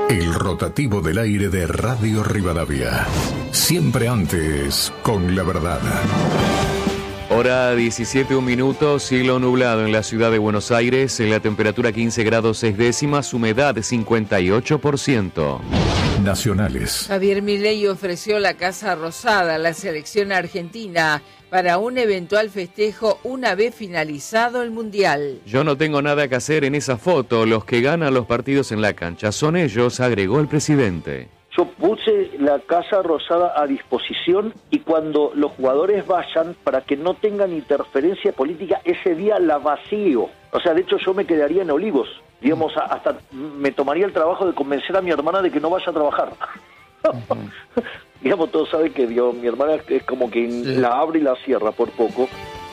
El rotativo del aire de Radio Rivadavia. Siempre antes, con la verdad. Hora 17, 1 minuto, cielo nublado en la ciudad de Buenos Aires, la temperatura 15 grados 6 décimas, humedad 58%. Nacionales. Javier Milei ofreció la Casa Rosada a la selección argentina para un eventual festejo una vez finalizado el Mundial. Yo no tengo nada que hacer en esa foto, los que ganan los partidos en la cancha son ellos, agregó el presidente. Yo puse la Casa Rosada a disposición y cuando los jugadores vayan, para que no tengan interferencia política, ese día la vacío. O sea, de hecho yo me quedaría en Olivos. Digamos, hasta me tomaría el trabajo de convencer a mi hermana de que no vaya a trabajar. Digamos, todos saben que mi hermana es como que la abre y la cierra por poco.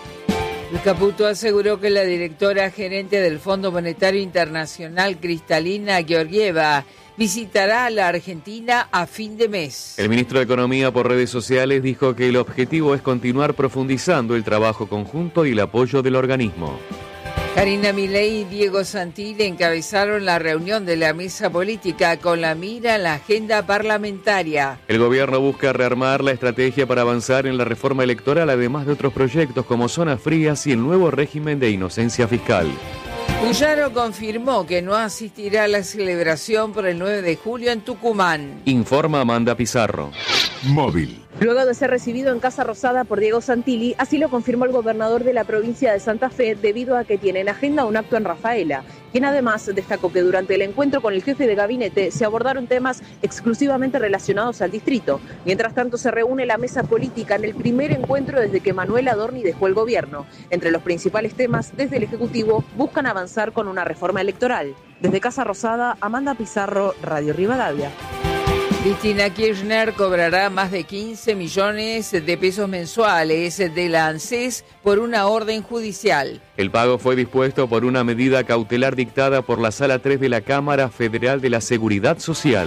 El Caputo aseguró que la directora gerente del Fondo Monetario Internacional, Kristalina Georgieva, visitará a la Argentina a fin de mes. El ministro de Economía por redes sociales dijo que el objetivo es continuar profundizando el trabajo conjunto y el apoyo del organismo. Karina Milei y Diego Santilli encabezaron la reunión de la mesa política con la mira en la agenda parlamentaria. El gobierno busca rearmar la estrategia para avanzar en la reforma electoral, además de otros proyectos como zonas frías y el nuevo régimen de inocencia fiscal. Puyaro confirmó que no asistirá a la celebración por el 9 de julio en Tucumán. Informa Amanda Pizarro. Móvil. Luego de ser recibido en Casa Rosada por Diego Santilli, así lo confirmó el gobernador de la provincia de Santa Fe, debido a que tiene en agenda un acto en Rafaela, quien además destacó que durante el encuentro con el jefe de gabinete se abordaron temas exclusivamente relacionados al distrito. Mientras tanto, se reúne la mesa política en el primer encuentro desde que Manuel Adorni dejó el gobierno. Entre los principales temas, desde el Ejecutivo, buscan avanzar con una reforma electoral. Desde Casa Rosada, Amanda Pizarro, Radio Rivadavia. Cristina Kirchner cobrará más de 15 millones de pesos mensuales de la ANSES por una orden judicial. El pago fue dispuesto por una medida cautelar dictada por la Sala 3 de la Cámara Federal de la Seguridad Social.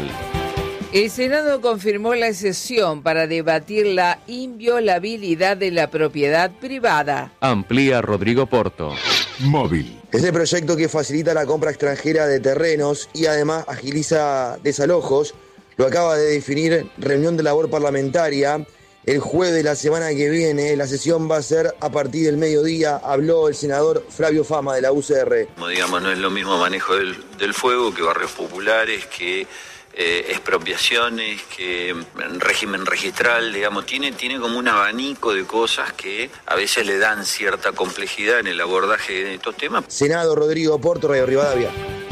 El Senado confirmó la sesión para debatir la inviolabilidad de la propiedad privada. Amplía Rodrigo Porto. Móvil. Ese proyecto que facilita la compra extranjera de terrenos y además agiliza desalojos, lo acaba de definir reunión de labor parlamentaria. El jueves de la semana que viene, la sesión va a ser a partir del mediodía, habló el senador Flavio Fama de la UCR. Como digamos, no es lo mismo manejo del fuego que barrios populares, que expropiaciones, que régimen registral, digamos, tiene como un abanico de cosas que a veces le dan cierta complejidad en el abordaje de estos temas. Senado, Rodrigo Porto, Radio Rivadavia.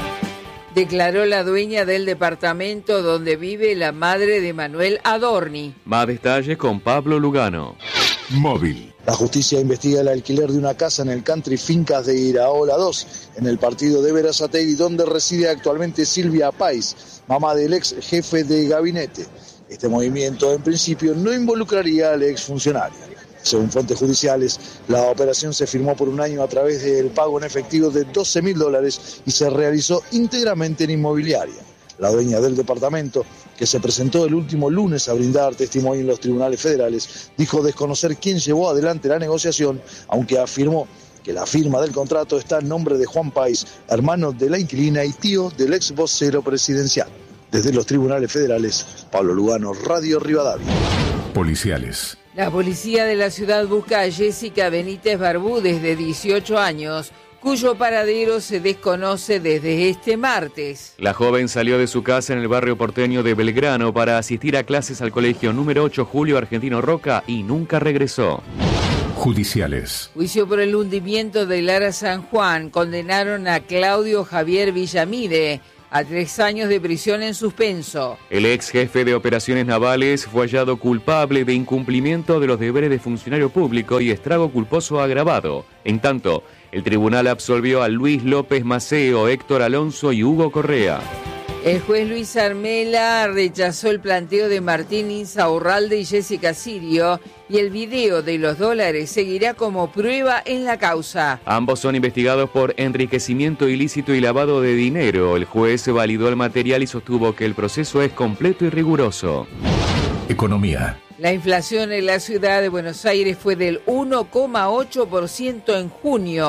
Declaró la dueña del departamento donde vive la madre de Manuel Adorni. Más detalles con Pablo Lugano. Móvil. La justicia investiga el alquiler de una casa en el country Fincas de Iraola 2, en el partido de Berazategui, donde reside actualmente Silvia Pais, mamá del ex jefe de gabinete. Este movimiento, en principio, no involucraría al exfuncionario. Según fuentes judiciales, la operación se firmó por un año a través del pago en efectivo de $12.000 y se realizó íntegramente en inmobiliaria. La dueña del departamento, que se presentó el último lunes a brindar testimonio en los tribunales federales, dijo desconocer quién llevó adelante la negociación, aunque afirmó que la firma del contrato está en nombre de Juan Pais, hermano de la inquilina y tío del ex vocero presidencial. Desde los tribunales federales, Pablo Lugano, Radio Rivadavia. Policiales. La policía de la ciudad busca a Jessica Benítez Barbúdez, de 18 años, cuyo paradero se desconoce desde este martes. La joven salió de su casa en el barrio porteño de Belgrano para asistir a clases al colegio número 8 Julio Argentino Roca y nunca regresó. Judiciales. Juicio por el hundimiento de Lara San Juan. Condenaron a Claudio Javier Villamide a 3 años de prisión en suspenso. El ex jefe de operaciones navales fue hallado culpable de incumplimiento de los deberes de funcionario público y estrago culposo agravado. En tanto, el tribunal absolvió a Luis López Maceo, Héctor Alonso y Hugo Correa. El juez Luis Armela rechazó el planteo de Martín Insaurralde y Jessica Sirio y el video de los dólares seguirá como prueba en la causa. Ambos son investigados por enriquecimiento ilícito y lavado de dinero. El juez validó el material y sostuvo que el proceso es completo y riguroso. Economía. La inflación en la ciudad de Buenos Aires fue del 1,8% en junio,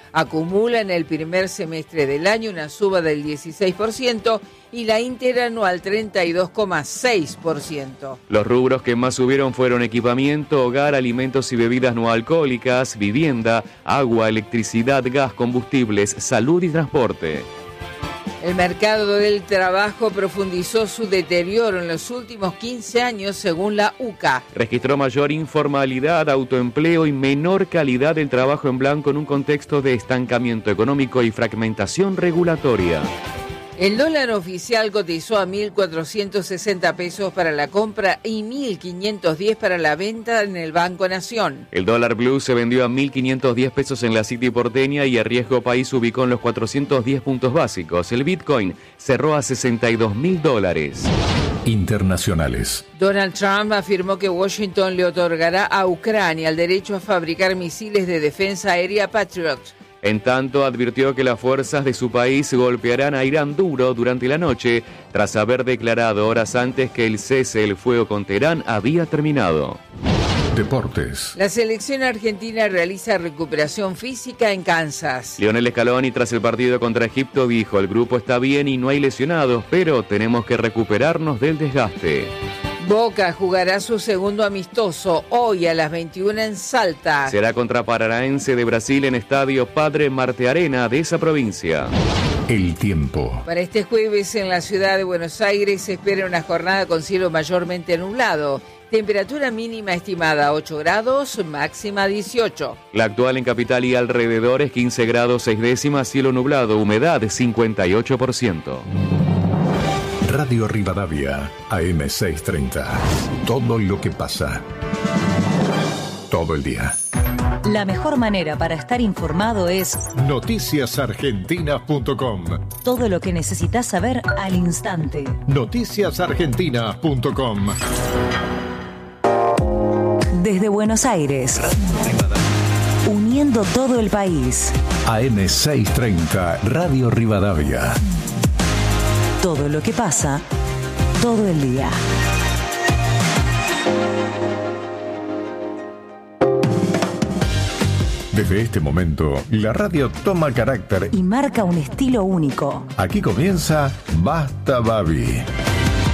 acumula en el primer semestre del año una suba del 16% y la interanual 32,6%. Los rubros que más subieron fueron equipamiento, hogar, alimentos y bebidas no alcohólicas, vivienda, agua, electricidad, gas, combustibles, salud y transporte. El mercado del trabajo profundizó su deterioro en los últimos 15 años, según la UCA. Registró mayor informalidad, autoempleo y menor calidad del trabajo en blanco en un contexto de estancamiento económico y fragmentación regulatoria. El dólar oficial cotizó a 1.460 pesos para la compra y 1.510 para la venta en el Banco Nación. El dólar blue se vendió a 1.510 pesos en la City porteña y a riesgo país se ubicó en los 410 puntos básicos. El Bitcoin cerró a $62.000. Internacionales. Donald Trump afirmó que Washington le otorgará a Ucrania el derecho a fabricar misiles de defensa aérea Patriot. En tanto, advirtió que las fuerzas de su país golpearán a Irán duro durante la noche, tras haber declarado horas antes que el cese del fuego con Teherán había terminado. Deportes. La selección argentina realiza recuperación física en Kansas. Lionel Scaloni, tras el partido contra Egipto, dijo: el grupo está bien y no hay lesionados, pero tenemos que recuperarnos del desgaste. Boca jugará su segundo amistoso hoy a las 21 en Salta. Será contra Paranaense de Brasil en Estadio Padre Marte Arena de esa provincia. El tiempo. Para este jueves en la ciudad de Buenos Aires se espera una jornada con cielo mayormente nublado. Temperatura mínima estimada 8 grados, máxima 18. La actual en capital y alrededores 15 grados 6 décimas, cielo nublado, humedad 58%. Radio Rivadavia, AM630. Todo lo que pasa. Todo el día. La mejor manera para estar informado es noticiasargentinas.com. Todo lo que necesitas saber al instante. Noticiasargentinas.com. Desde Buenos Aires, uniendo todo el país. AM630, Radio Rivadavia. Todo lo que pasa, todo el día. Desde este momento, la radio toma carácter y marca un estilo único. Aquí comienza Basta Babi.